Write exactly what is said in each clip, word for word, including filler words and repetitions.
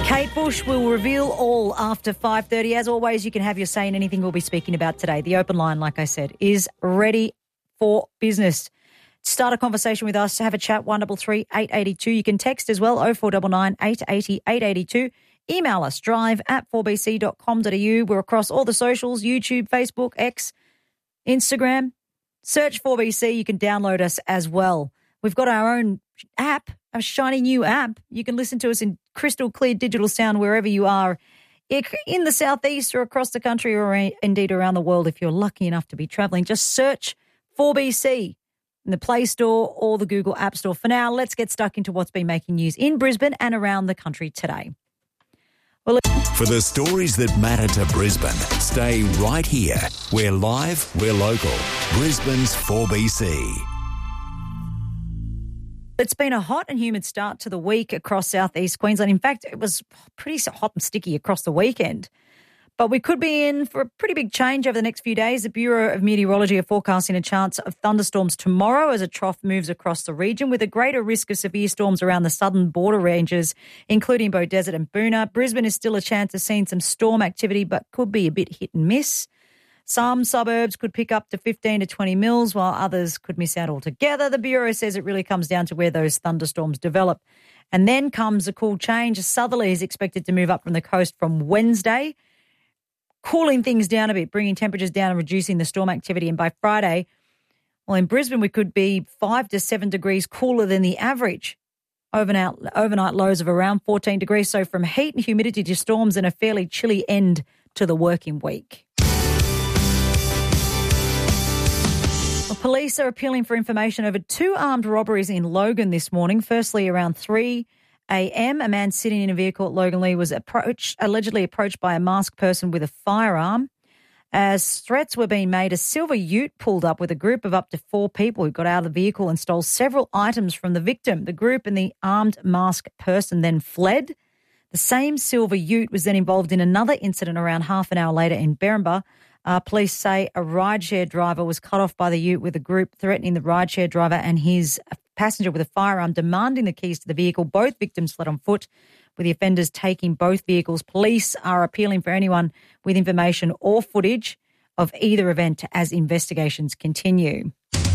Kate Bush will reveal all after five thirty. As always, you can have your say in anything we'll be speaking about today. The open line, like I said, is ready for business. Start a conversation with us, have a chat, one three three, eight eight two. You can text as well, oh four nine nine, eight eight zero, eight eight two. Email us, drive at four b c dot com dot a u. We're across all the socials, YouTube, Facebook, X, Instagram. Search four B C. You can download us as well. We've got our own app, a shiny new app. You can listen to us in crystal clear digital sound wherever you are in the southeast or across the country or indeed around the world. If you're lucky enough to be travelling, just search four B C in the Play Store or the Google App Store. For now, let's get stuck into what's been making news in Brisbane and around the country today. Well, for the stories that matter to Brisbane, stay right here. We're live, we're local. Brisbane's four B C. It's been a hot and humid start to the week across southeast Queensland. In fact, it was pretty hot and sticky across the weekend. But we could be in for a pretty big change over the next few days. The Bureau of Meteorology are forecasting a chance of thunderstorms tomorrow as a trough moves across the region, with a greater risk of severe storms around the southern border ranges, including Beaudesert and Boonah. Brisbane is still a chance of seeing some storm activity, but could be a bit hit and miss. Some suburbs could pick up to fifteen to twenty mils, while others could miss out altogether. The Bureau says it really comes down to where those thunderstorms develop. And then comes a cool change. A southerly is expected to move up from the coast from Wednesday, cooling things down a bit, bringing temperatures down and reducing the storm activity. And by Friday, well, in Brisbane, we could be five to seven degrees cooler than the average. Overnight, overnight lows of around fourteen degrees. So from heat and humidity to storms and a fairly chilly end to the working week. Well, police are appealing for information over two armed robberies in Logan this morning. Firstly, around three a.m., a man sitting in a vehicle at Logan Lee was approached, allegedly approached by a masked person with a firearm. As threats were being made, a silver ute pulled up with a group of up to four people who got out of the vehicle and stole several items from the victim. The group and the armed masked person then fled. The same silver ute was then involved in another incident around half an hour later in Berrinba. Uh, police say a rideshare driver was cut off by the ute with a group threatening the rideshare driver and his passenger with a firearm, demanding the keys to the vehicle. Both victims fled on foot, with the offenders taking both vehicles. Police are appealing for anyone with information or footage of either event as investigations continue.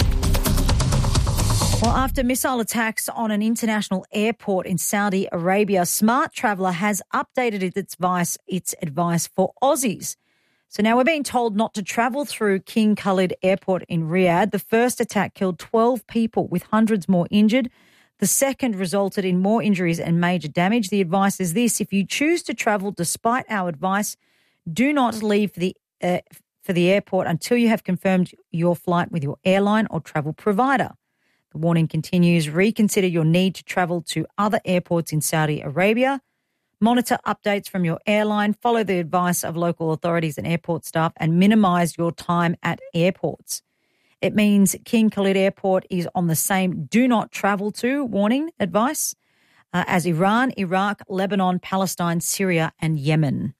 Well, after missile attacks on an international airport in Saudi Arabia, Smart Traveller has updated its advice, its advice for Aussies. So now we're being told not to travel through King Khalid Airport in Riyadh. The first attack killed twelve people, with hundreds more injured. The second resulted in more injuries and major damage. The advice is this: if you choose to travel despite our advice, do not leave for the uh, for the airport until you have confirmed your flight with your airline or travel provider. The warning continues: reconsider your need to travel to other airports in Saudi Arabia. Monitor updates from your airline, follow the advice of local authorities and airport staff, and minimise your time at airports. It means King Khalid Airport is on the same do not travel to warning advice uh, as Iran, Iraq, Lebanon, Palestine, Syria and Yemen.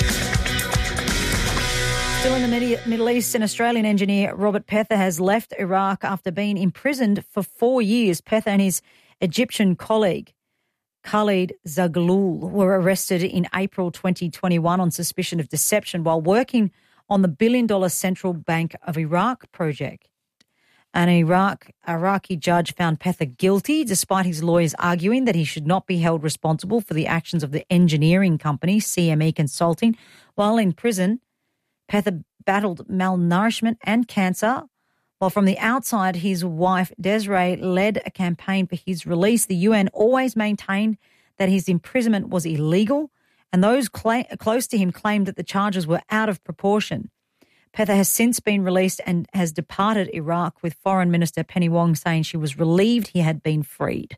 Still in the Middle East, an Australian engineer, Robert Pether, has left Iraq after being imprisoned for four years. Pether and his Egyptian colleague, Khalid Zaghloul, were arrested in April twenty twenty-one on suspicion of deception while working on the billion-dollar Central Bank of Iraq project. An Iraq Iraqi judge found Pether guilty, despite his lawyers arguing that he should not be held responsible for the actions of the engineering company C M E Consulting. While in prison, Pether battled malnourishment and cancer, while from the outside, his wife, Desiree, led a campaign for his release. The U N always maintained that his imprisonment was illegal, and those cl- close to him claimed that the charges were out of proportion. Pether has since been released and has departed Iraq, with Foreign Minister Penny Wong saying she was relieved he had been freed.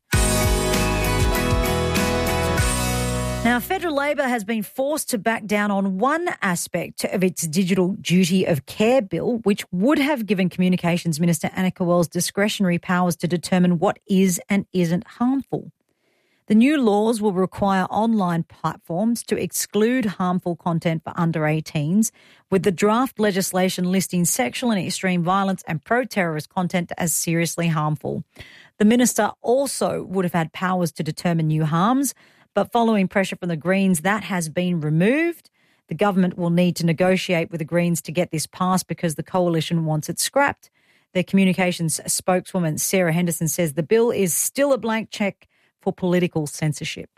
Now, Federal Labor has been forced to back down on one aspect of its digital duty of care bill, which would have given Communications Minister Annika Wells discretionary powers to determine what is and isn't harmful. The new laws will require online platforms to exclude harmful content for under eighteens, with the draft legislation listing sexual and extreme violence and pro-terrorist content as seriously harmful. The minister also would have had powers to determine new harms, But following pressure from the Greens, that has been removed. The government will need to negotiate with the Greens to get this passed because the coalition wants it scrapped. Their communications spokeswoman, Sarah Henderson, says the bill is still a blank cheque for political censorship.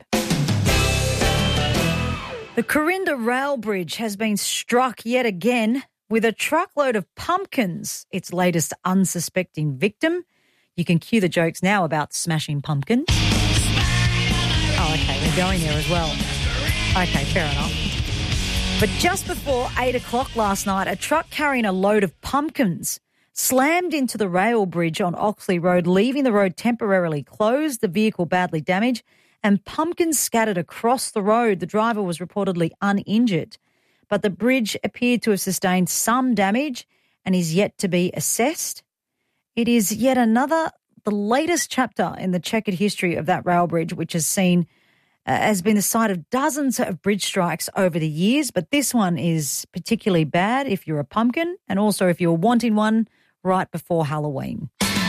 The Corinda Rail Bridge has been struck yet again with a truckload of pumpkins, its latest unsuspecting victim. You can cue the jokes now about smashing pumpkins. Oh, okay, they're going there as well. Okay, fair enough. But just before eight o'clock last night, a truck carrying a load of pumpkins slammed into the rail bridge on Oxley Road, leaving the road temporarily closed, the vehicle badly damaged, and pumpkins scattered across the road. The driver was reportedly uninjured, but the bridge appeared to have sustained some damage and is yet to be assessed. It is yet another, the latest chapter in the checkered history of that rail bridge, which has seen uh, has been the site of dozens of bridge strikes over the years, but this one is particularly bad if you're a pumpkin and also if you're wanting one right before Halloween.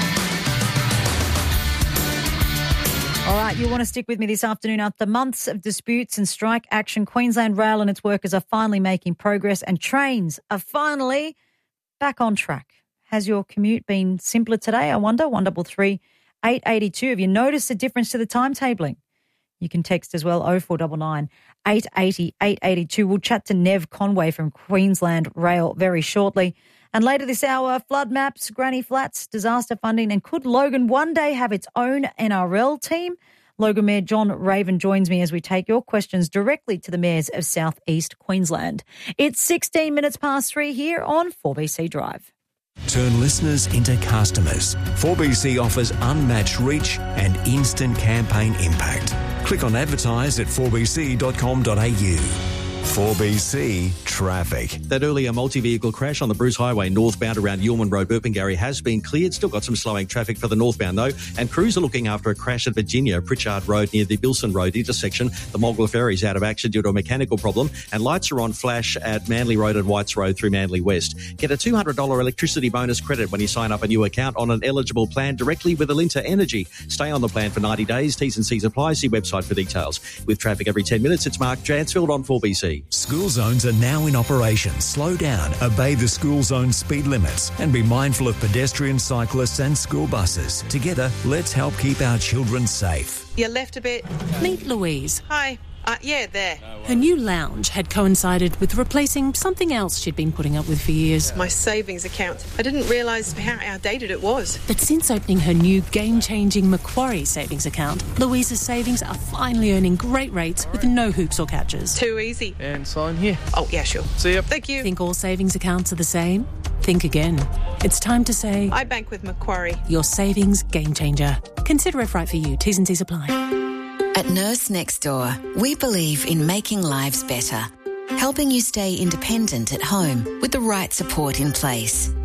All right, you want to stick with me this afternoon. After months of disputes and strike action, Queensland Rail and its workers are finally making progress and trains are finally back on track. Has your commute been simpler today, I wonder? one double three eight eight two. Have you noticed a difference to the timetabling? You can text as well, oh four nine nine, eight eight oh, eight eight two. We'll chat to Nev Conway from Queensland Rail very shortly. And later this hour, flood maps, granny flats, disaster funding, and could Logan one day have its own N R L team? Logan Mayor John Raven joins me as we take your questions directly to the mayors of South East Queensland. It's sixteen minutes past three here on four B C Drive. Turn listeners into customers. four B C offers unmatched reach and instant campaign impact. Click on advertise at four b c dot com dot a u. four B C Traffic. That earlier multi-vehicle crash on the Bruce Highway northbound around Yulman Road, Burpengary has been cleared. Still got some slowing traffic for the northbound though. And crews are looking after a crash at Virginia, Pritchard Road near the Bilson Road intersection. The Mulgrave Ferry is out of action due to a mechanical problem. And lights are on flash at Manly Road and Whites Road through Manly West. Get a two hundred dollars electricity bonus credit when you sign up a new account on an eligible plan directly with Alinta Energy. Stay on the plan for ninety days. T's and C's apply. See website for details. With traffic every ten minutes, it's Mark Jansfield on four B C. School zones are now in operation. Slow down, obey the school zone speed limits, and be mindful of pedestrians, cyclists and school buses. Together, let's help keep our children safe. You left a bit. Meet Louise. Hi. Uh, yeah, there. Her new lounge had coincided with replacing something else she'd been putting up with for years. My savings account. I didn't realise how outdated it was. But since opening her new game-changing Macquarie savings account, Louise's savings are finally earning great rates with no hoops or catches. Too easy. And sign here. Oh, yeah, sure. See ya. Thank you. Think all savings accounts are the same? Think again. It's time to say... I bank with Macquarie. Your savings game changer. Consider if right for you. T's and C's apply. At Nurse Next Door, we believe in making lives better, helping you stay independent at home with the right support in place.